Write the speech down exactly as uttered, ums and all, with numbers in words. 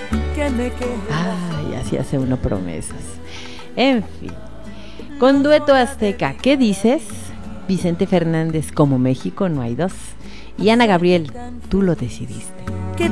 que me queda. Ay, así hace uno promesas. En fin, con Dueto Azteca, ¿qué dices? Vicente Fernández, como México no hay dos. Y Ana Gabriel, tú lo decidiste.